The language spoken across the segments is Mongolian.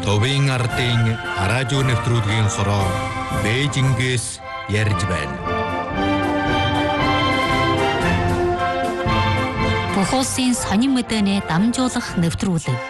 Төвийн ардын радио нэвтрүүлгийн хороо Бээжингээс ярьж байна. Бүх улсын сонин мэдээний дамжуулах нэвтрүүлэг.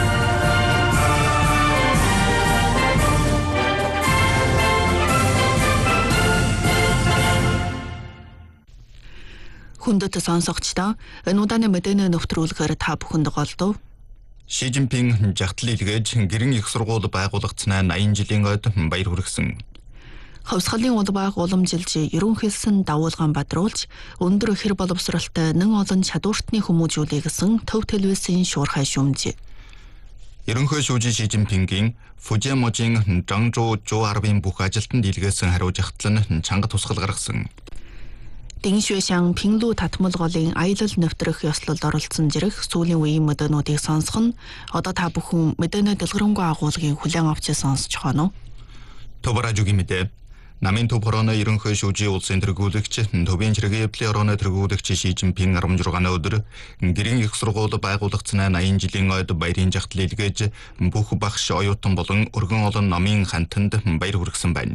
Хүндэт сонсогчдоо энэ удааны мэдээний нэвтрүүлгээр та бүхэнд голдов. Ши Жинпин жагтлал илгээж гэрэн их сургууль байгуулагдсанаа 80 жилийн ойд баяр хүргэсэн. Ховсгалын улбааг уламжилж, ерөнхийлсөн дагуулгаан бадруулж, өндөр хэр боловсралтай нэн олон чадвартны хүмүүжүүлээ гэсэн төв телевизийн шуурхай шүүмж. Ерөнхий шүүжин Ши Жинпингийн Фужиаможийн Жангжуу Жуарвын бүх ажилтнанд илгээсэн хариу жагтлал нь чанга тусгал гаргасан. Дэншвэшан Пинлу татмал голын аялал нэвтрэх ёслолд оролцсон зэрэг сүүлийн үеийн мэдээнүүдийг сонсох нь одоо та бүхэн мэдээний дэлгэрэнгүй агуулгын хүлээн авч сонсож байна уу? Товаражугийн мэдээ. Намын төв хорооны ерөнхий шүүжийн улсын тэргүүлэгч төвийн чиргээ эвлийн хорооны тэргүүлэгч Ши Жинпин 16-ны өдөр гэрэн их сургууль байгуулагдсанаа 80 жилийн ойд баярын жагтлал илгээж бүх багш оюутан болон өргөн олон номын хантанд баяр хүргэсэн байна.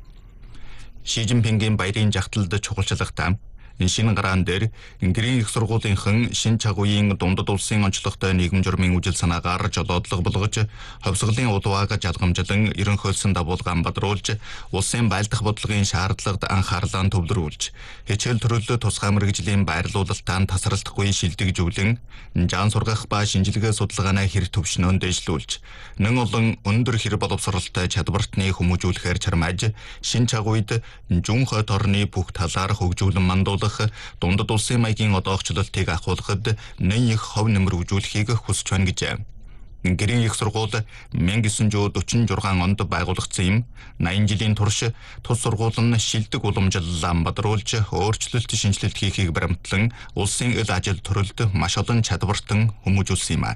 Ши Жинпингийн баярын жагталд чухалчлагтай шинэ гараан дээр гэрэн их сургуулийнхан шинэ чагуугийн дундад улсын онцлогтой нийгэм журмын үжил санаагаар жолоодлого болгож ховсгалын улбааг жалгамжлан ерөнхийлсөн дагуулгаан бадруулж улсын байлдах бодлогын шаардлагад анхаарлаа төвлөрүүлж хичээл төрөлд тусгай мэргэжлийн байрлуулалтаа тасралтгүй шилдэгжүүлэн жаан сургах ба шинжилгээ судалгааны хэр төвшнөөн дэвшлүүлж нэн олон өндөр хэр боловсралтай чадвартны хүмүүжүүлэхээр чармааж шинэ чагуйд жүнхөт орны бүх талаар хөгжүүлэн мандуулах дундад улсын маягийн одоогчлолтыг ахуулахад нэн их хов нэмрүүжүүлэхийг хүсэж байна гэжээ. Гэрэн их сургууль 1946 онд байгуулагдсан юм. 80 жилийн турш тус сургууль нь шилдэг уламжлалаа бадруулж өөрчлөлт шинжилэлт хийхийг баримтлан улсын ил ажил төрөлд маш олон чадвартан хүмүүжүүлсэн юм.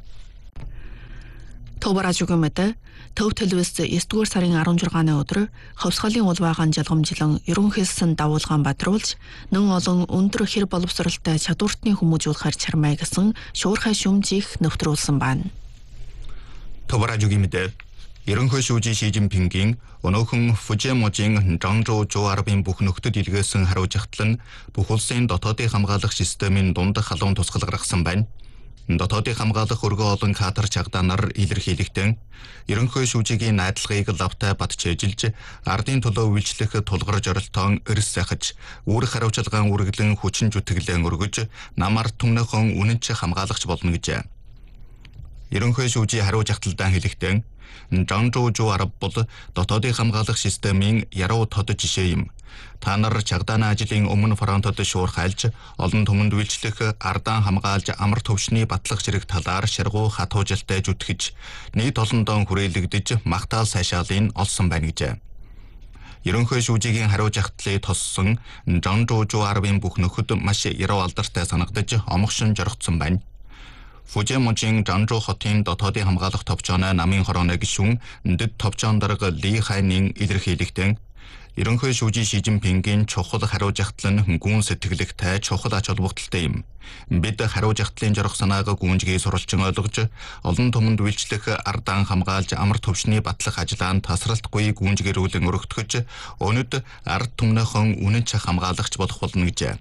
Товаражугийн мэдээ. Төв телевиз 9-р сарын 16-ны өдөр ховсгалын улбаагаан жалгамжлан ерөнхийлсөн дагуулгаан бадруулж нэн олон өндөр хэр боловсралтай чадвартны хүмүүжүүлэхээр чармай гэсэн шуурхай шүүмжийг нэвтрүүлсэн байна. Товаражугийн мэдээ. Ерөнхий шүүжин Ши Жинпингийн өнөөхөн Фужиаможийн Жангжуу Жуарвын бүх нөхдөд илгээсэн хариу жагтлал нь бүх улсын дотоодын хамгаалах системийн дунд халуун тусгал гаргасан байна. Дотоодын хамгаалах өргөө олон кадр чагдаанаар илэрхийлэгдэн ерөнхий шүүжигийн найдлагыг лавтай батчээжилж ардын төлөө үйлчлэх тулгар жорилтоон эрс сахиж үүрэг хариуцлагаан үргэлэн хүчин зүтгэлэн өргөж намар түмнөсөн үнэнч хамгаалагч болно гэжээ. Ерөнхий шүүжийн хариу жагталдаа хэлэхдээ Жангжуу Жуарв бол дотоодын хамгаалах системийн яруу тод жишээ юм. Та нар чагдааны ажлын өмнө фронтод шуурхайлж олон түмэнд үйлчлэх ардаа хамгаалж амар төвшний батлах зэрэг талаар шаргуу хатуужилтай зүтгэж нийт олон дон хүрээлэгдэж магтаал сайшаалын олсон байна гэжээ. Ерөнхий шүүжигийн хариу жагтлыг тоссон Жангжуу Жуарвын бүх нөхөд маш яруу алдартай санагдаж омгшин жоргоцсон байна. Фужиаможийн Жангжуу хотын дотоодын хамгаалах товчооны намын хорооны гишүүн дэд товчоон дарга Ли Хайнын илэрхийлэгтэн ерөнхий шүүжин Ши Жинпингийн чухал хариу жагтлал нь гүн сэтгэлэгтэй чухал ач холбогдолтой юм. Бид хариу жагтлын жорох санааг гүнжгий сурвалжин ойлгож олон түмэнд үйлчлэх ардаа хамгаалж амар төвшний батлах ажлаанд тасралтгүй гүнжгэрүүлэн өргөтгөж өнөд ард түмнөсөн үнэнч хамгаалагч болох болно гэжээ.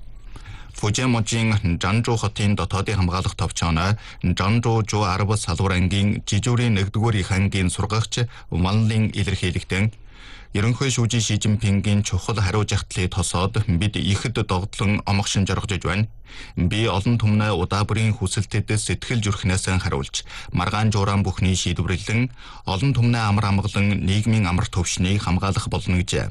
Фужиаможийн Жангжуу хотын дотоодын хамгаалах товчооны Жангжуу Жуарв салвар ангийн жижүүрийн 1-р их ангийн сургагч Ванлин илэрхийлэгтэн ерөнхий шүүжин Ши Жинпингийн чухал хариу жагтлыг тосоод бид ихэд догдлон омгшин жоргож байна. Би олон түмнээ удаа бүрийн хүсэлтэд сэтгэл зүрхнээс хариулж маргаан жууран бүхний шийдвэрлэн олон түмнээ амар амгалан нийгмийн амар төвшнийг хамгаалах болно гэжээ.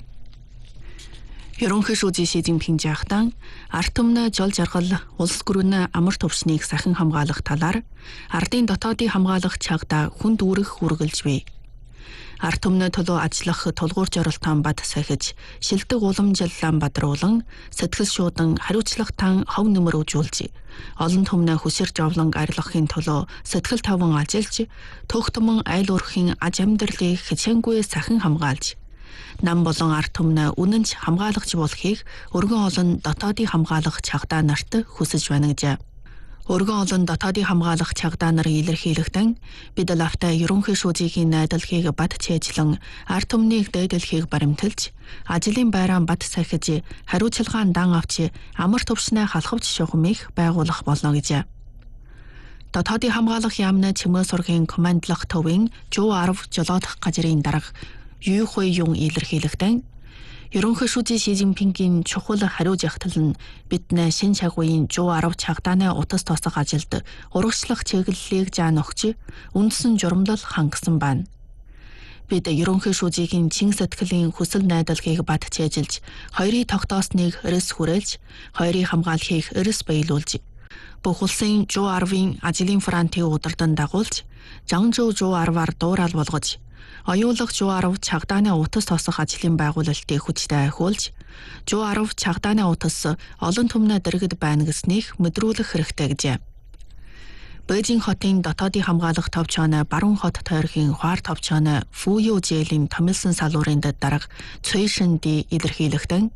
Ерөнхий шүүжин Ши Жинпин жаахтан ард түмнээ жол жаргал улс гүрэн амар төвшнийг сахин хамгаалах талаар ардын дотоодын хамгаалах чагда хүнд үүрэх үргэлж бий. Ард түмнээ төлөө ажиллах тулгуур жорилтоон бат сахиж шилдэг уламжлалаан бадруулан сэтгэл шуудан хариуцлагатан хов нэмрүүжүүлж олон түмнээ хүсэрж овлон арилгахын төлөө сэтгэл таван ажиллаж төөх түмэн айл өрхийн аж амьдралыг хичээнгүй сахин хамгаалж нам болон ард түмнээ үнэнч хамгаалагч болохыг өргөн олон дотоодын хамгаалах чагдаа нарт хүсэж байна гэжээ. Өргөн олон дотоодын хамгаалах чагдаа нар илэрхийлэгдэн бид лавтай ерөнхий шүүжийн найдварыг бат чэйжлэн ард түмнийг дээдэлхийг баримталж, ажлын байран бат сахиж, хариуцлагаан дан авч амар төвшнээ халахвч шугамыг байгуулах болно гэж. Дотоодын хамгаалах яамны чимээ сургийн командлах төвийн 110 жолоодох газрын дарга Юхуй Юн илэрхийлэгдэн ерөнхий шүүжийн Ши Цзиньпингийн чухал хариу жагтал нь бидний шин чагуугийн 110 чагдааны утас тосох ажилд урагшлах чиглэлийг заан өгч үндсэн журамлал хангасан байна. Бид ерөнхий шүүжийн чин сэтгэлийн хүсэл найдварыг бат чэйжилж, хоёрын тогтоосныг эрс хүрээлж, хоёрын хамгаалахыг эрс баялуулж, бүх улсын 110-ын ажлын фронтын удирдан дагуулж, Жангжоу 110-аар дуурал болгож, оюулах 110 чагдааны утас тосох ажлын байгуулалтыг хүчтэй ахиулж, 110 чагдааны утас олон түмнээ дэргэд байна гэснийг мэдрүүлэх хэрэгтэй гэжээ. Бээжин хотын дотоодын хамгаалах товчооны баруун хот тойргийн хуар товчооны Фуюу жээлийн томилсон салуурын дарга Цуй Шинди илэрхийлэгдэн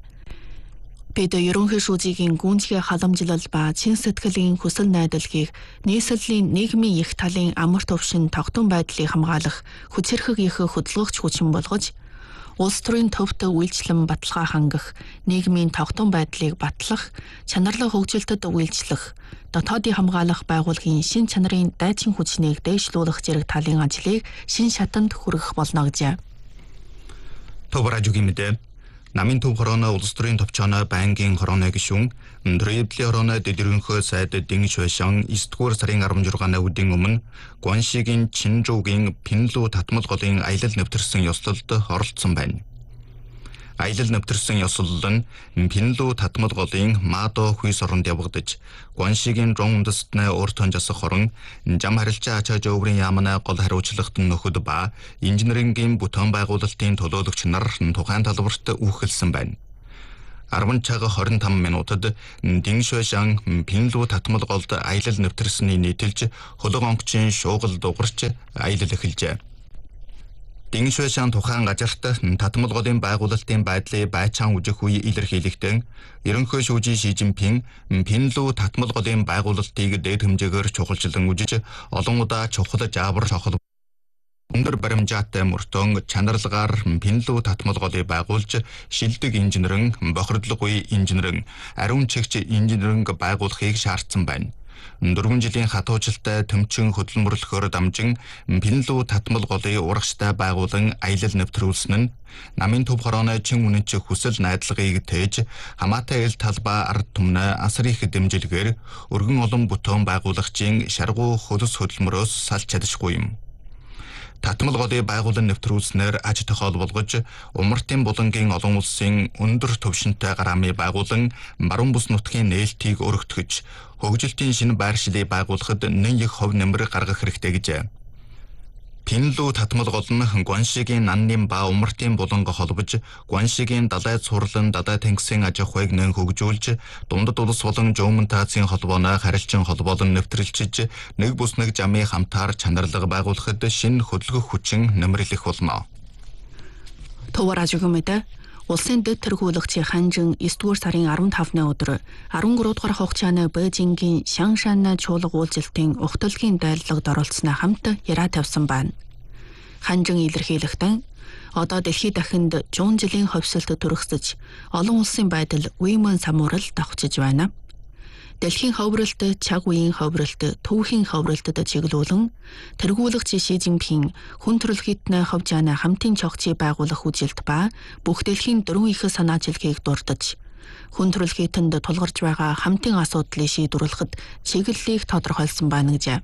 бид ерөнхий шүүжийн гүнзгий халамжлал ба чин сэтгэлийн хүсэл найдварыг нийслэлийн нийгмийн их талын амар төвшин тогтун байдлыг хамгаалах хүчирхэг их хөдөлгөгч хүчин болгож, улс төрийн төвд үйлчлэн баталгаа хангах, нийгмийн тогтун байдлыг батлах, чанарлаг хөгжилтөд үйлчлэх, дотоодын хамгаалах байгууллагын шин чанарын дайчин хүчнийг дээшлүүлэх зэрэг талын ажлыг шин шатанд хүргэх болно гэж. Товаражугийн мэдээ намын төв хорооно улс төрийн товчооно байнгын хорооно гишүүн Дрейбли хорооно дэдэрэнхөө сайд Дин Шуэшан 9-р сарын 16-наа үдийн өмнө Гуаншигийн Чинжуугийн Пинлу татмал голын аялал нэвтэрсэн ёслолд оролцсон байна. Аялал нэвтэрсэн ёслол нь Пинлу татмал голын Мадо хүйс оронд явагдаж, Гуаншигийн Жон үндэстнээ өөртөө жасах хорон зам харилцаа ачаа жөөврийн яамны гол хариуцлагт нөхөд ба инженерингийн бүтээн байгуулалтын төлөөлөгч нар тухайн талбарт үүхэлсэн байна. 10 цаг 25 минутад Дин Шуэшан Пинлу татмал голд аялал нэвтэрсэний нийтэлж хөлөг онгочийн шуугал дугарч аялал эхэлжээ. Дин Шуэшан тухайн газарт татмал голын байгуулалтын байдлыг байцаан үзэх үе илэрхийлэгдэн ерөнхий шүүжийн Ши Цзиньпин Пинлу татмал голын байгуулалтыг дээд хэмжээгээр чухалчлан үзэж олон удаа чухал заавар шохол өндөр баримжаатай мөртөн чанарлагаар Пинлу татмал голыг байгуулж шилдэг инженерэн, бохирдлогын инженерэн, ариун чигч инженеринг байгуулахыг шаардсан байна. 4 жилийн хатуужилтай төмчин хөдөлмөрлөхөөр дамжин Пинлу татмал голыг урагштай байгуулан аялал нэвтрүүлсэн нь намын төв хорооны чин үнэнч хүсэл найдварыг тээж хамаатай ил талбай ард түмнээ асар их дэмжлэгээр өргөн олон бүтээн байгуулагчийн шаргуу хөлс хөдөлмөрөөс салж чадахгүй юм. Татмал голыг байгуулан нэвтрүүлснээр аж тохиол болгож, умартын булангийн олон улсын өндөр төвшөнтэй гараамыг байгуулан баруун бүс нутгийн нээлтийг өргөтгөж, хөгжилтийн шинэ байршлыг байгуулахад нэн их хөв нэмэр гаргах хэрэгтэй гэжээ. Пинлу татмал гол нь Гуаншигийн наннын ба умартын буланг холбож, Гуаншигийн далай цуурлан далай тэнгисийн аж ахуйг нэн хөгжүүлж, дундад улс болон Жуумантацийн холбооны харилцан холбоолон нэвтрэлчиж, нэг бүс нэг замын хамтаар чанарлага байгуулахад шинэ хөдөлгөх хүчин нэмэрлэх болно. Товаражугийн мэдээ улсын дэд тэргүүлэгчийн Ханжин 9-р сарын 15-ны өдөр 13 дугаар хугацааны Бээжингийн Шаншанна чуулга уулзалтын ухтлагын дайрлагад оролцсноо хамт яраа тавьсан байна. Ханжин илэрхийлэхдээ одоо дэлхийд дахинд 100 жилийн ховсолт төрөхсөж олон улсын байдал үеийн самуурал давхжиж байна. Дэлхийн ховролт, чаг үеийн ховролт, төвхийн ховролтод чиглүүлэн тэргүүлэгч Ши Цзиньпин хүн төрөлхтний ховжааны хамтын чогцыг байгуулах үжилт ба бүх дэлхийн дөрвөн их санаачлалыг дурдж, хүн төрөлхтөнд тулгарч байгаа хамтын асуудлыг шийдвэрлэхэд чиглэлийг тодорхойлсон байна гэж.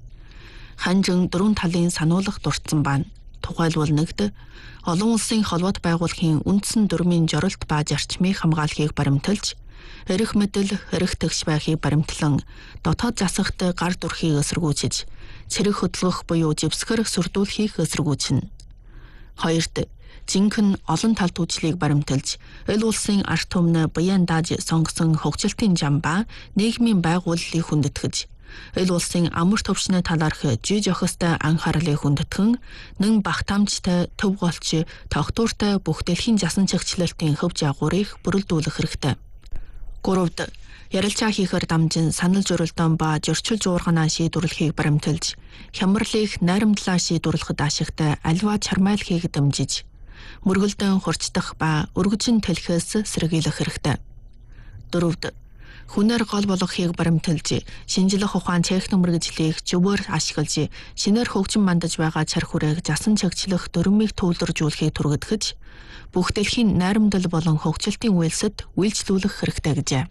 Ханжин дөрвөн талын сануулга дурдсан байна. Тухайлбал нэгд олон улсын холбоот байгууллагын үндсэн дүрмийн жоролт ба зарчмыг хамгаалахыг баримталж, эрх мэдэл, эрх тэгш байхыг баримтлан дотоод засагт гар дүрхийг эсэргүүцэж, цэрэг хөдөлгөх буюу живсгэр сүрдүүлэхийг эсэргүүцнэ. Хоёрт жинхэнэ олон талт үйлчлэгийг баримталж, эл улсын ард түмнээ баян дааж сонгосон хөгжилтийн зам ба нийгмийн байгууллыг хүндэтгэж, эл улсын амар төвшний талаарх жиж охистой анхаарлыг хүндэтгэн, нэн багтаамжтай, төв голч, тогтвортой бүх дэлхийн засан чигчлэлтийн хөв жаагуурыг бүрэлдүүлэх хэрэгтэй. 3-д Ярилцаа хийхээр дамжин санал зорилтон ба зөрчил жуурганаа шийдвэрлэхийг баримталж, хямралыг найрамдлаа шийдвэрлэхэд ашигтай аливаа чармайлхийг дэмжиж, мөргөлдөн хурцдах ба өргөжин тэлхээс сэргийлэх хэрэгтэй. 4. Хүнээр гол болгохыг баримталж, шинжлэх ухаан техник мэргэжлийг зөвөр ашиглаж, шинээр хөгжин мандаж байгаа чар хүрээг засан чагчлах дүрмийг төвлөржүүлэхийг түргэтгэж, бүх дэлхийн найрамдал болон хөгжилтийн үйлсэд үйлчлүүлэх хэрэгтэй гэжээ.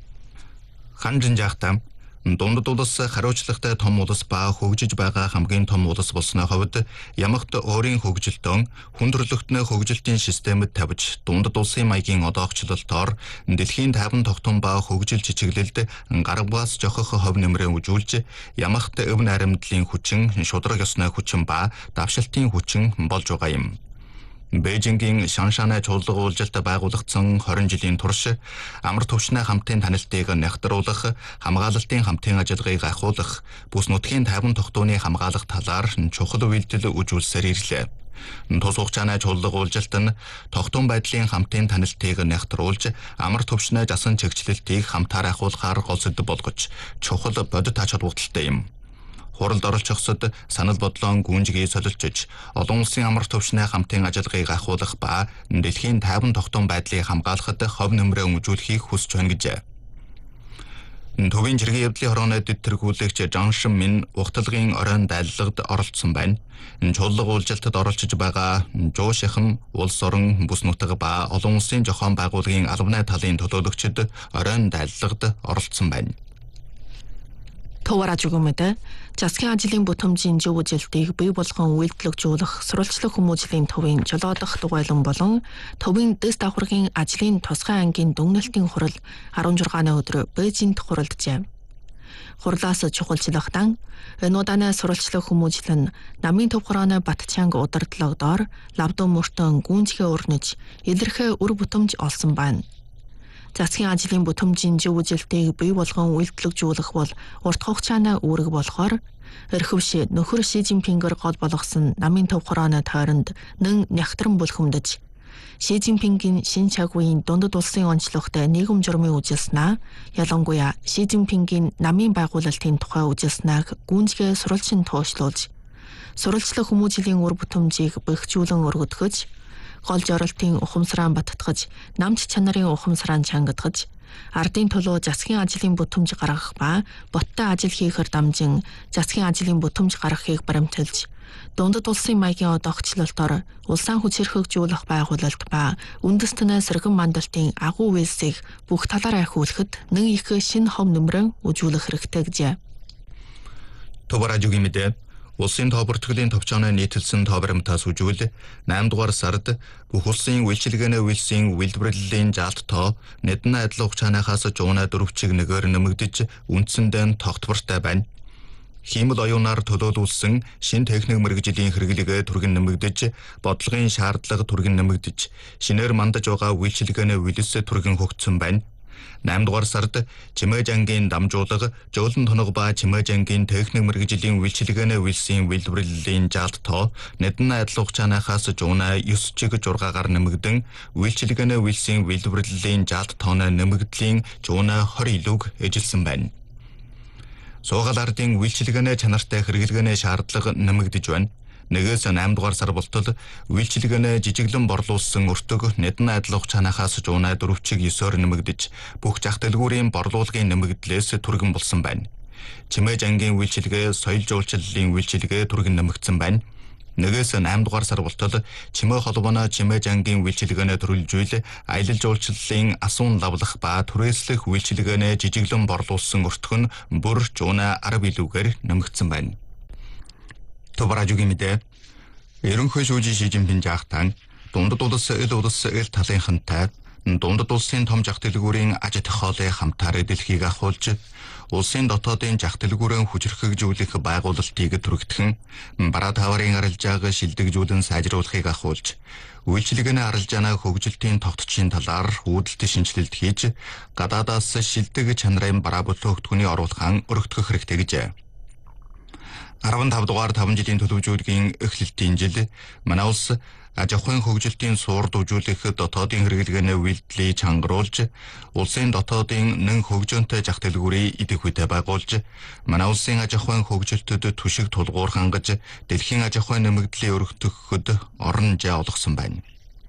Ханжин жахтаа дундад улс хариуцлагатай том улс ба хөгжиж байгаа хамгийн том улс болсны хувьд ямагт өөрийн хөгжилтөн хүн төрөлхтний хөгжилтийн системд тавьж дундад улсын маягийн одоогчлолтоор дэлхийн тайван тогтун ба хөгжил чичиглэлд гаргаас жохох хов нэмрээ үзүүлж ямагт өв найрамдлын хүчин, шудраг ёсны хүчин ба давшилтын хүчин болж байгаа юм. Бээжингийн Шаншанай чуулга уулзалт байгуулагдсан 20 жилийн турш амар төвчний хамтын танилтыг нягтруулах, хамгаалалтын хамтын ажиллагааг ахиулах, бүс нутгийн тайван тогтооны хамгаалах талаар чухал үйлдэл үзүүлсээр ирлээ. Тус хугацааны чуулга уулзалт нь тогтун байдлын хамтын танилтыг нягтруулж, амар төвчний жасан чигчлэлтийг хамтаар ахиулахаар гол сэдэв болгож, чухал бодит ач холбогдолтой юм. Хуралд оролцохсод санал бодлоон гүнжгийг солилцож, олон улсын амар төвчний хамтын ажиллагааг ахиулах ба дэлхийн тайван тогтун байдлыг хамгаалахад хов нэмрээ өмжүүлэхийг хүсэж байна гэжээ. Төвийн жиргэн явдлын хорооны дэд тэргүүлэгч Жан Шин Мин ухтлагын оройн дайлагд оролцсон байна. Чуулга уулзалтад оролцож байгаа Жуу Шихэн, улс орон, бүс нутаг ба олон улсын зохион байгууллагын албаны талын төлөөлөгчид оройн дайлагд оролцсон байна. Товара жигмэдэ засгийн ажлын бүтэмжийн зөв үжилтийг бий болгон үйлдвэрлэгжүүлэх сурвалжлах хүмүүжлийн төвийн жолоодох дугуйлан болон төвийн дэс давхаргын ажлын тусгай ангийн дүгнэлтийн хурал 16-ны өдөр Бээжинд хуралджээ. Хурлаас чухалчлахтан энэ удааны сурвалжлах хүмүүжил нь намын төв хорооны Батчанг удирдлагдоор лавдуу мөртөн гүнзгий өрнөж илэрхээ үр бүтэмж олсон байна. Засгийн ажлын бүтэмжийн зөв үжилтийг бий болгон үйлдвэрлэгжүүлэх бол урт хугацааны үүрэг болохоор эрхэвш нөхөр Ши Цзиньпингээр гол болгосон намын төв хорооны тойронд нэн нягтран бүлхэмдэж Ши Цзиньпингийн шин чагвын дундад улсын онцлогтой нийгэм журмын үжилснаа ялангуяа Ши Цзиньпингийн намын байгуулалтын тухай үжилснааг гүнзгий сурвалжин туушлуулж сурвалжлах хүмүүжлийн үр бүтэмжийг бэхжүүлэн өргөдгөж гол зорилтын ухамсараа баттгаж, намч чанарын ухамсараа чангадгаж, ардын төлөө засгийн ажлын бүтэмж гаргах ба боттой ажил хийхээр дамжин засгийн ажлын бүтэмж гаргахыг баримталж, дундад улсын маягийн одоогчлолтоор улсаа хүч хэрхэгжүүлэх байгуулалт ба үндэстнээ сэргэн мандалтын агуу үйлсийг бүх талаараа ахиулахад нэг их шинэ хов нэмрэн үзүүлэх хэрэгтэй гэжээ. Товаражугийн мэдээ улсын тоо бүртгэлийн товчооны нийтэлсэн тоо баримтаас үжүүл 8 дугаар сард бүх улсын үйлчилгээний үйлсийн үйлдвэрлэлийн жалт тоо нэдэн адил хугацаанаас жууна 4 чиг нэгээр нэмэгдэж үндсэндээ тогтвортой байна. Хиймэл оюунаар төлөөлүүлсэн шин техник мэргэжлийн хэрэглэгээ түргэн нэмэгдэж, бодлогын шаардлага түргэн нэмэгдэж, шинээр мандаж байгаа үйлчилгээний үйлс түргэн хөгжсөн байна. 8 дугаар сард Чимээжангийн дамжуулга, Жөөлөн тоног ба Чимээжангийн техник мэргэжлийн үйлчилгээний үйлсийн үйлдвэрлэлийн жалт тоо нэдэн адил хугацаанаас жууна 9 чиг жургаагаар нэмэгдэн, үйлчилгээний үйлсийн үйлдвэрлэлийн жалт тооны нэмэгдлийн жууна 20 илүүг эжилсэн байна. Суугаал ардын үйлчилгээний чанартай хэрэглгээний шаардлага нэмэгдэж байна. 1-8 дугаар сар болтол үйлчилгээний жижиглэн борлуулсан өртөг нэдэн адил хугацаанаас жууна 4 чиг 9-оор нэмэгдэж, бүх зах дэлгүүрийн борлуулгын нэмэгдлээс түргэн болсон байна. Чимээжангийн үйлчилгээ, соёл жуулчлалын үйлчилгээ түргэн нэмэгдсэн байна. 1-8 дугаар сар болтол Чимээ холбооно Чимээжангийн үйлчилгээний төрөлжүүл, аялал жуулчлалын асуун лавлах ба түрээслэх үйлчилгээний жижиглэн борлуулсан өртөг нь бүр жууна 10 илүүгээр нэмэгдсэн байна. Товаражугийн мэдээ ерөнхий шүүжийн Ши Цзиньпин жаахтан дундад улс ил талынхантай дундад улсын том зах дэлгүүрийн аж ахуй хоолой хамтаар дэлхийг ахуулж улсын дотоодын зах дэлгүүрийн хүчрхэгжүүлэх байгуулалтыг түргэтгэн бараа таварын арилжааг шилдэгжүүлэн сайжруулахыг ахуулж үйлчилгээний арилжааны хөгжилтийн тогтцын талаар үүдэлт шинжилэлт хийж гадаадаас шилдэг чанарын бараа бүлээгдэхүүний оруулахын өргөдгөх хэрэгтэй гэжээ. 15 дугаар 5 жилийн төлөвлөгөөгийн эхлэлтийн жил манай улс аж ахуйн хөгжилтийн суурд үзүүлэх дотоодын хэрэглээний үйлдэлийг чангаруулж, улсын дотоодын нэн хөгжөөнтэй зах дэлгүүрийг идэвхжүүлэлт байгуулж, манай улсын аж ахуйн хөгжилтөд түшиг тулгуур хангаж, дэлхийн аж ахуйн нэмэгдлийн өргөтгөхөд орон зай олгосон байна.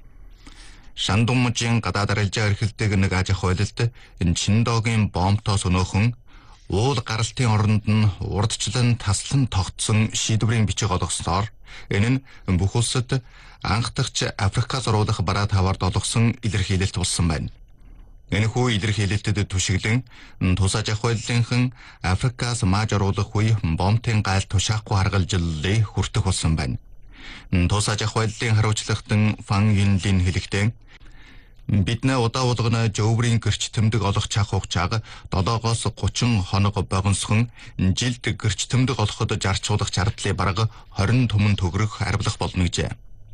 Шандумжийн гадаад арилжаа эрхэлдэг нэг аж ахуйлалт энэ Чиндогийн бомбтоос өнөөхөн уул гаралтын оронд нь урдчлан таслан тогтсон шийдвэрийн бичиг олгосноор энэ нь бүх улсад анх дахь Африкаас оруулах бараа таваард олгосон илэрхийлэлт болсон байна. Энэхүү илэрхийлэлтэд түшиглэн тус аж ахуйллынхан Африкаас мааж оруулах үе бомбын гайл тушаахгүй харгалжлалыг хүртэх болсон байна. Тус аж ахуйллын хариуцлагатан Фан Юнлин хэлэхдээ бид удаа болгоно жөврийн гэрч тэмдэг олох чах хугацааг 7-оос 30 хоног богиносхон жилд гэрч тэмдэг олоход зарцуулах зардлыг бараг 20 түмэн төгрөг арвилах болно гэжээ.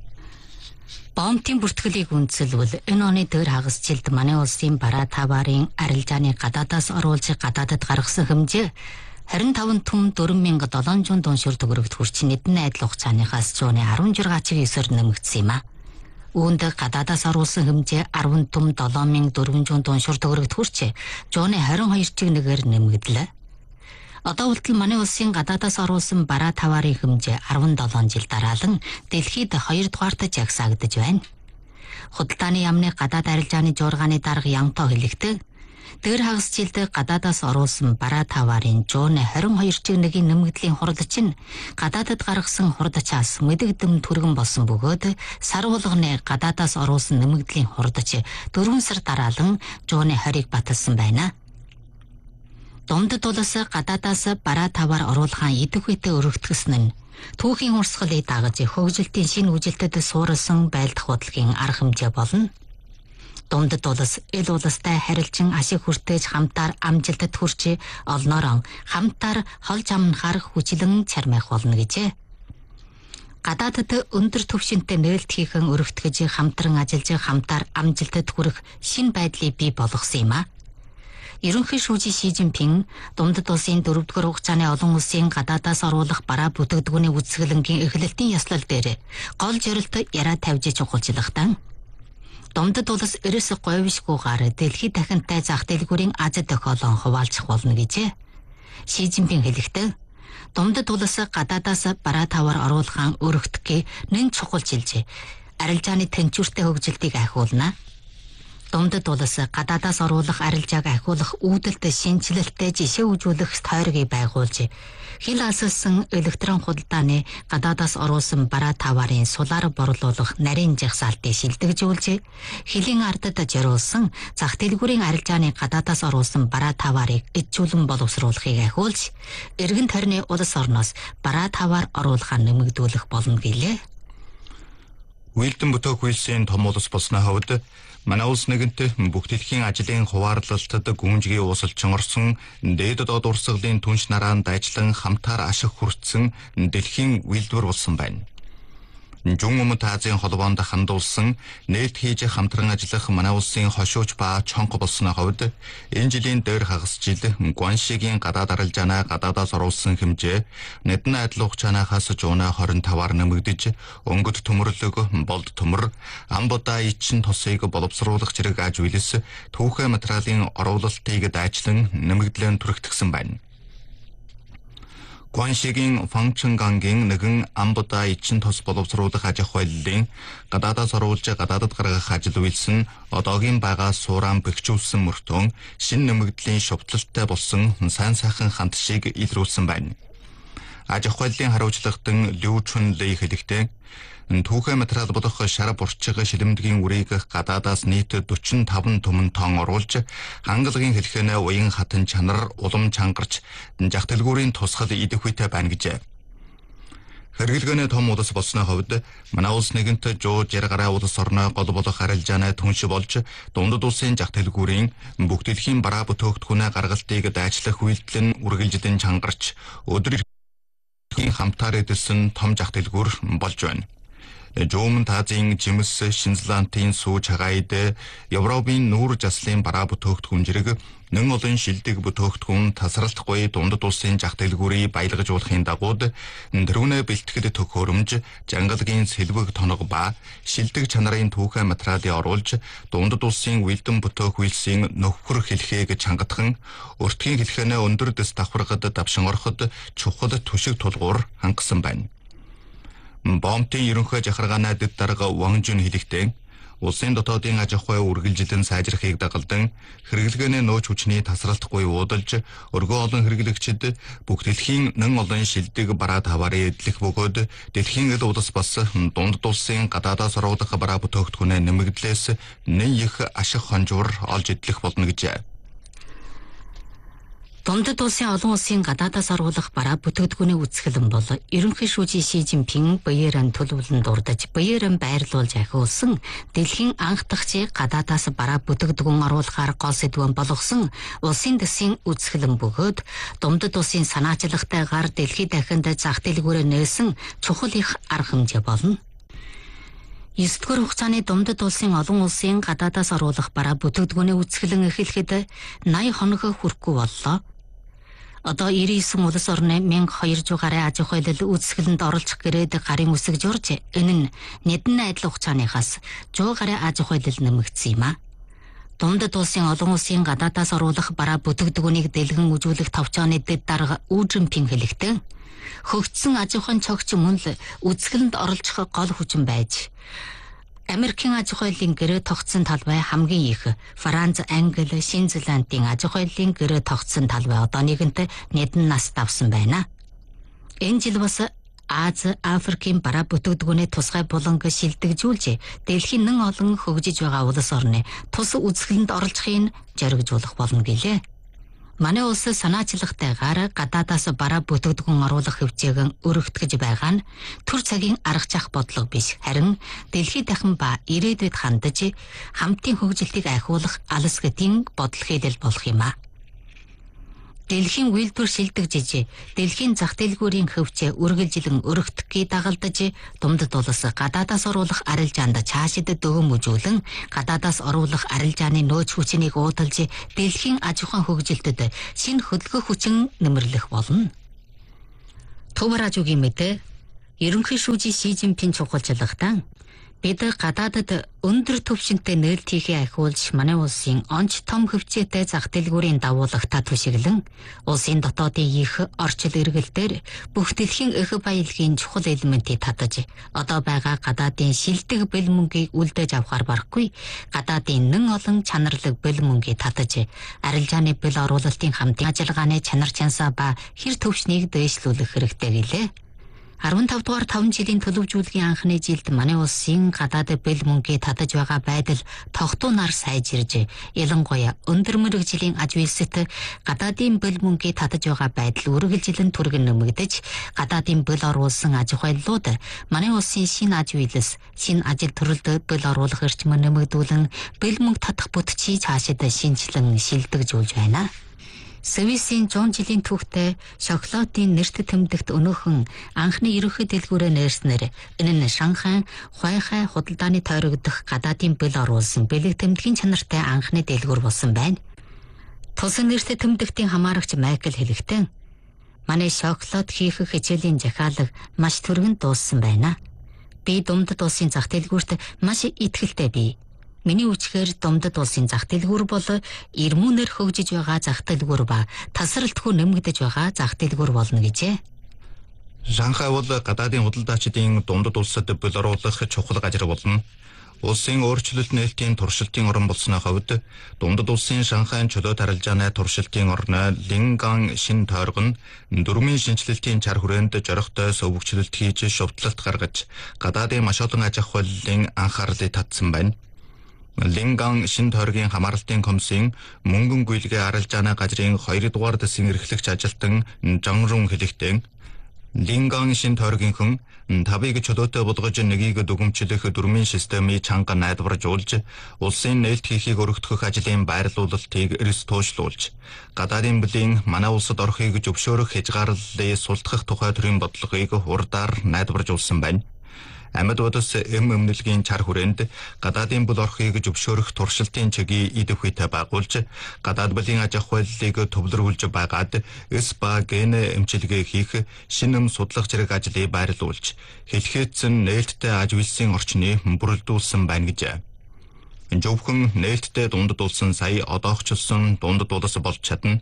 Бомбын бүртгэлийг үндэслэвэл энэ оны дээр хагас жилд манай улсын бараа таваарын арилжааны гадаадаас оруулж гадаадад гаргасан хэмжээ 25 түм 4700 тонн төгрөгт хүрч нийтний адил хугацааныхаас зууны 16.9-оор нэмэгдсэн юм а. Үүнд гадаадаас оруулсан хэмжээ 10 түм 7400 тонн төгрөгт хүрч зууны 22.1-ээр нэмэгдлээ. Одоо хүртэл манай улсын гадаадаас оруулсан бараа таваарын хэмжээ 17 жил дараалан дэлхийд 2 дугаарт жагсаагдж байна. Худалдааны яамны гадаад арилжааны жуургааны дарга Янто хэлэхдээ дээр хагас жилд гадаадаас оруулсан бараа таваарын зууны 22.1-ийн нэмэгдлийн хурд чинь гадаадад гаргасан хурдчаас мэдэгдэм түргэн болсон бөгөөд сар болгоны гадаадаас оруулсан нэмэгдлийн хурдч 4 сар дараалан зууны 20-ыг баталсан байна. Дундад улс гадаадаас бараа таваар оруулахаа идэвхжүүлэлтэд өргөтгсөн нь түүхийн урсгалыг дагаж хөгжилтийн шинэ үжилтэд суурилсан байлдах бодлогын арга хэмжээ болно. Дундад улс ил улстай харилцан ашиг хүртээж хамтаар амжилтад хүрч олноороо хамтаар холж амнахаар хүчлэн чармайх болно гэжээ. Гадаадд өндөр түвшинтэй нээлт хийхэн өргөтгөж хамтран ажиллаж хамтаар амжилтад хүрэх шинэ байдлыг бий болгосон юм а. Ерөнхий шүүжийн Ши Жинпин дундад улсын 4-р хугацааны олон улсын гадаадаас оруулах бараа бүтээгдэхүүний үзэсгэлэнгийн эхлэлтийн яслал дээр гол зорилт яриа тавьж чухалчлахтан дундад улс эрс говьшгүйгээр дэлхийд дахинтай зах дэлгүүрийн аз тохиолон хуваалцах болно гэжээ. Ши Жинпин хэлэхдээ дундад улс гадаадаас бараа таваар оруулахаа өргөтгөх нэн чухалчилж арилжааны тэнцвэртэй хөгжилтийг ахиулна. Дундад улс гадаадаас оруулах арилжааг ахиулах үүдэлт шинжилэлттэй жишээ үзүүлэх тойргийг байгуулж хил асалсан электрон худалдааны гадаадаас оруулсан бараа таваарын сулаар борлуулах нарийн жагсаалтыг шилдэгжүүлж хилийн ардад зориулсан зах дэлгүүрийн арилжааны гадаадаас оруулсан бараа таваарыг ижүүлэн боловсруулахыг ахиулж эргэн тойрны улс орноос бараа таваар оруулахаа нэмэгдүүлэх болно гэлээ. Үйлдэн бүтээх үйлсийн том улс болсны хувьд манай улс нэгэнт бүх дэлхийн ажлын хуваарлалтад гүнжгий уусалчин орсон дээд доод урсгалын түнш нараанд ажиллан хамтаар ашиг хүртсэн дэлхийн үйлдвэр болсон байна. Жун Өмнөд Азийн холбоонд хандуулсан нээлт хийж хамтран ажиллах манай улсын хошууч ба чонго болсны хувьд энэ жилийн дээр хагас жил Гуаншигийн гадаад арилжаанаа гадаадаас оруулсан хэмжээ нэгэн адил хугацаанаас зууна 25-аар нэмэгдэж өнгөт төмөрлөг, болд төмөр, амбудаа ичин тосыг боловсруулах зэрэг аж үйлс түүхэ материалын оруулалтыг дайчлан нэмэгдлэн түрэгдсэн байна. Гуаншигийн Фанчэнгангийн нэгэн амбудаа ичин тос боловсруулах аж ахуйллын гадаадаас оруулж гадаадад гаргах ажил үйлс нь одоогийн байгаа сууран бэхжүүлсэн мөртөө шинэ нэмэгдлийн шувталтай болсон сайн сайхан хамт шиг илрүүлсэн байна. Аж ахуйллын хариуцлагатан Лю Чун Лэй хэлэхдээ түүхэ материал болох шар бурчиг шилэмдгийн үрийг гадаадаас нийт 45 түмэн тонн оруулж хангалагын хэлхэнэ уян хатан чанар улам чангарч зах дэлгүүрийн тусгал идэвхжүүлэлтэй байна гэжээ. Хэрэглэгөөний том улс болсны хувьд манай улс нэгэнт 160 гаруй улс орноо гол болох арилжааны түнш болж дундад улсын зах дэлгүүрийн бүх дэлхийн бараа бүтээгдэхүүнээ гаргалтыг дайчлах үйлдэл нь үргэлжлэн чангарч өдөр хамтаар эдэлсэн том зах дэлгүүр болж байна. Өмнөд Азийн жимс Шинзландын сууж хагайд Европын нүүр заслын бараа бүтээгдэхүүн зэрэг нэн олон шилдэг бүтээгдэхүүн тасралтгүй дундад улсын зах дэлгүүрийг баялгажуулахын дагуу тэрүүнээ бэлтгэхэд төхөөрөмж, жангалагын сэлбэг тоног ба шилдэг чанарын түүхэн материалыг оруулж дундад улсын үйлдэн бүтээгүйсийн нөхөр хэлхийг чангатхан өртгийн хэлхэнэ өндөр дэс давхаргад давшин ороход чухал түшиг тулгуур хангасан байна. Бомтын ерөнхий захиргааны дэд дарга Ван Жун хэлэхдээ улсын дотоодын аж ахуй үргэлжилэн сайжрахыг дагалдан хэрэглэгээний нөөц хүчний тасралтгүй уудалж өргөө олон хэрэглэгчид бүх дэлхийн нэн олон шилдэг бараа таваарыг эдлэх бөгөөд дэлхийн эд улс бас дундад улсын гадаадаас оруулах бараа бүтээгдэхүүнээ нэмэгдлээс нэн их ашиг хонжуур олж эдлэх болно гэжээ. Дундад улсын олон улсын гадаадаас оруулах бараа бүтээгдэхүүний үзэсгэлэн бол ерөнхий шүүжийн Ши Жинпин баяран төлөвлөн дурдаж баяран байрлуулж ахиулсан дэлхийн анх дахь гадаадаас бараа бүтээгдэхүүн оруулахаар гол сэдвэн болгосон улсын дэсийн үзэсгэлэн бөгөөд дундад улсын санаачлагтайгаар дэлхийд дахинд зах дэлгүүрээ нээсэн чухал их арга хэмжээ болно. 9-р хугацааны дундад улсын олон улсын гадаадаас оруулах бараа бүтээгдэхүүний үзэсгэлэн эхлэхэд 80 хоног хүрэхгүй боллоо. Одоо 99 улс орны 1200 гаруй аж ахуйлал үзэсгэлэнд оролцох гэрээд гарын үсэг журж энэ нь нэдэн айдал хугацааныхаас 100 гаруй аж ахуйлал нэмэгдсэн юм а. Дундад улсын олон улсын гадаадаас оруулах бараа бүтээгдэхүүнийг дэлгэн үзүүлэх товчооны дэд дарга Үу Жинпин хэлэхдээ хөгжсөн аж ахуйн цогц мөн л үзэсгэлэнд оролцох гол хүчин байж Америкийн аж ахуйлын гэрээ тогтсон талбай хамгийн их Франц, Англи, Шинэ Зеландын аж ахуйлын гэрээ тогтсон талбай одоо нэгэнт нэдэн нас давсан байна. Энэ жил бас Аз, Африкийн бараа бүтээгдэхүүний тусгай буланг шилдэгжүүлж дэлхийн нэн олон хөгжиж байгаа улс орны тус үзэсгэлэнд оролцохыг зоригжуулах болно гэлээ. Манай улс санаачлагтайгаар гадаадаас бараа бүтээгдэхүүн оруулах хөвчөөгөн өргөтгөж байгаа нь төр цагийн арга зах бодлого биш харин дэлхийд дахин ба ирээдүйд хандаж хамтын хөгжилтийг ахиулах алс гэдгийн бодол хийлэл болох юм а. Дэлхийн үйлдвэр шилдэгжиж дэлхийн зах дэлгүүрийн хөвчөө үргэлжилэн өргөтгөхийг дагалдаж дундад улс гадаадаас оруулах арилжаанд цаашид дөгөм үзүүлэн гадаадаас оруулах арилжааны нөөц хүчнийг уудалж дэлхийн аж ахуйн хөгжилтөд шинэ хөдөлгөөх хүчин нэмэрлэх болно. Төв радиогийн мэдээ ерөнхий шүүжийн Ши Жинпин чухалчлагтаа бид гадаадад өндөр түвшинтэй нээлт хийхээ ахиулж манай улсын онц том хөвчөөтэй зах дэлгүүрийн дагуулгатаа түшиглэн улсын дотоодын их орчил эргэлтээр бүх дэлхийн эх баялагын чухал элементийг татаж одоо байгаа гадаадын шилдэг бэл мөнгийг үлдээж авахар барахгүй гадаадын нэн олон чанарлаг бэл мөнгийг татаж арилжааны бэл оруулалтын хамтын ажиллагааны чанар чансаа ба хэр төвшнийг дээшлүүлэх хэрэгтэй гэлээ. 15 дугаар 5 жилийн төлөвжүүлгийн анхны жилд манай улсын гадаад бэл мөнгийг татаж байгаа байдал тогтуунаар сайжирж, ялангуяа өндөр мэргэжлийн аж үйлсэд гадаадын бэл мөнгийг татаж байгаа байдал үргэлжилэн түргэн нэмэгдэж, гадаадын бэл оруулсан аж ахуйллууд манай улсын шинэ аж үйлс, шинэ ажил төрөлд бэл оруулах эрчим нэмэгдүүлэн бэл мөнг татах бүтцийг цаашид шинжилэн шилдэгжүүлж байна. Свисийн 100 жилийн түүхтэй шоколадын нэрт тэмдэгт өнөөхөн анхны ерөнхий дэлгүүрээ нээснээр энэ нь Шанхай Хуайхай худалдааны тойрогдох гадаадын бэл оруулсан бэлэг тэмдгийн чанартай анхны дэлгүүр болсон байна. Тусан нэрт тэмдэгтийн хамаарагч Майкл хэлэхдээ манай шоколад хийх хичээлийн захиалга маш түргэн дууссан байна. Би дундад улсын зах дэлгүүрт маш итгэлтэй бий. Миний үчгээр дундад улсын зах дэлгүүр бол ирмүүнээр хөгжиж байгаа зах дэлгүүр ба тасралтгүй нэмэгдэж байгаа зах дэлгүүр болно гэжээ. Шанхай бол гадаадын худалдаачдын дундад улсад бэл оруулах чухал газар болно. Улсын өөрчлөлт нээлтийн туршилтын орн болсны хувьд дундад улсын Шанхайн чөлөөт арилжааны туршилтын орны Линган шин тойрог нь дөрмийн шинжилэлтийн чар хүрээнд зоригтой сувгчлэлт хийж шувтлалт гаргаж гадаадын маш олон аж ахуйлын анхаарлыг татсан байна. Линган шин тойргийн хамааралтын комиссийн мөнгөн гүйлгээ арилжааны газрын 2 дугаар дэсийн эрхлэгч ажилтан Жанрун хэлэхдээ Линган шин тойргийнхэн тавыг чөлөөтэй болгож нэгийг дүгнэмжлэх дөрмийн системийг чанга найдваржуулж улсын нээлт хийхийг өргөдгөх ажлын байрлуулалтыг эрс туушлуулж гадаадын бүлийн манай улсад орохыг зөвшөөрөх хязгаарлалыг султгах тухай төрлийн бодлогыг хурдаар найдваржуулсан байна. Амьд удас өмнөлгийн чар хүрээнд гадаадын бүл орохыг зөвшөөрөх туршилтын чигийг идэвхтэй байгуулж, гадаад бүлийн аж ахуй байдлыг төвлөрүүлж байгаад СБА ген эмчилгээ хийх шинэм судлах зэрэг ажлыг байрлуулж, хэлхээдсэн нээлттэй аж үйлсийн орчныг бүрэлдүүлсэн байна гэж. Зөвхөн нээлттэй дундадуулсан сая одоогчлсон дундадуулас болж чадна.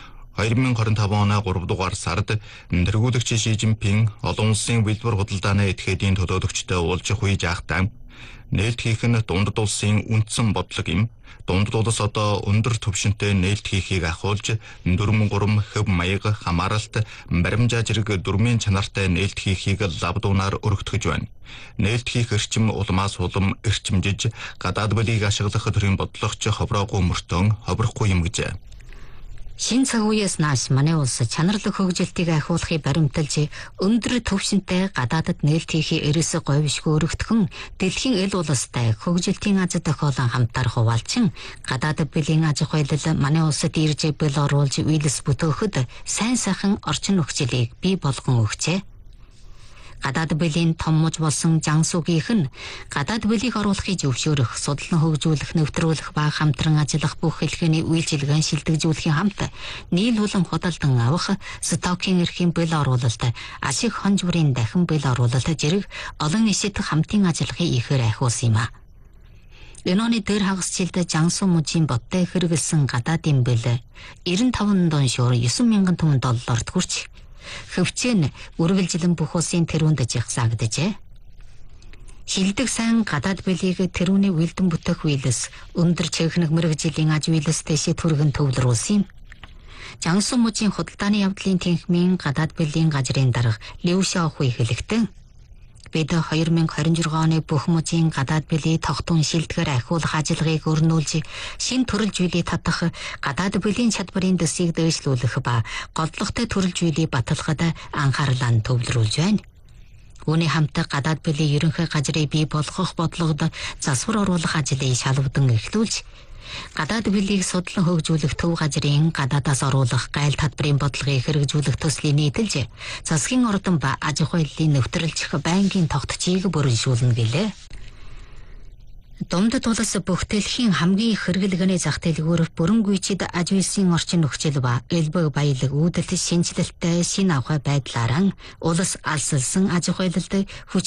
2025 оны 3 дугаар сард тэргүүлэгч Ши Жинпин олон улсын бэлбэр худалдааны этгээдийн төлөөлөгчтэй уулзах үе жаахтаа нээлт хийх нь дундад улсын үндсэн бодлого юм. Дундад улс одоо өндөр түвшинтэй нээлт хийхийг ахуулж 4-3 хөв маяг хамааралт баримжаа зэрэг дөрмийн чанартай нээлт хийхийг лавдуунаар өргөтгөж байна. Нээлт хийх эрчим улмаас улам эрчимжиж гадаад бүлийг ашиглах төрлийн бодлогоч ховроогүй мөртөн ховрохгүй юм гэж. Шинэ цаг үеэс нааш манай улс чанарлаг хөгжилтийг ахиулахыг баримталж өндөр түвшинтэй гадаадд нээлт хийхээ ерөөсө говьшгүй өргөтгөн дэлхийн эл улстай хөгжилтийн аз тохиолон хамтаар хуваалчин гадаад бүлийн аж ахуйлал манай улсад ирж бэл оруулж үйлс бүтөөхөд сайн сайхан орчин нөхцөлийг бий болгон өгчээ. Гадаад бүлийн том муж болсон Жансугийнх нь гадаад бүлийг оруулахыг зөвшөөрөх, судлан хөгжүүлэх, нэвтрүүлэх ба хамтран ажиллах бүх хэлхээний үйлчилгээн шилдэгжүүлэхийн хамт нийл улам худалдан авах, стокийн эрхийн бэл оруулалт, ашиг хонж бүрийн дахин бэл оруулалт зэрэг олон нисэд хамтын ажиллахыг ихээр ахиулсан юм а. Энэ оны дээр хагасжилд Жансу мужийн бодтой хэрэгэлсэн гадаадын бэл 95 дон шуур 9,000 $9,000 хүрч хөвчөн үргэлжлэн бүх улсын тэрүүнд жигсаагдажээ. Хилдэг сайн гадаад бэлийг тэрүүний үйлдэн бүтээх үйлс өндөр чехнэг мэрэгжлийн аж үйлс дэшээ түргэн төвлөрүүлсэн юм. Жансу мужийн худалдааны явдлын тэнхмийн гадаад бэлийн газрын дарга Лив Шаохуй хэлэхдээ бид 2026 оны бүх мужийн гадаад бэлийг тогтун шилдэгээр ахиулах ажиллагааг өрнүүлж, шинэ төрөл зүйлийг татах, гадаад бэлийн чадварын дэсийг дээшлүүлэх ба голдлоготой төрөл зүйлийг баталгахад анхаарлаа төвлөрүүлж байна. Үүний хамт гадаад бэлийн ерөнхий газрыг бий болгох бодлогод засвар оруулах ажлыг шалвдан эхлүүлж, гадаад бэлийг судлан хөгжүүлэх төв газрын гадаадаас оруулах гайл татварын бодлогыг хэрэгжүүлэх төслийг нийтэлж, засгийн ордон ба аж ахуйллыг нэвтрүүлэх байнгын тогтцыг бүрэлдэхүүнэ гэлээ. Дундад улс бүхтэлхийн хамгийн их хэрэглэгний зах дэлгүүр бүрэн гүйцэд аж үйлсийн орчин нөхцөл ба элбэг баялаг үүдэлт шинжилэлттэй шинэ авах байдлаараа улс алсалсан аж ахуйлалд хүч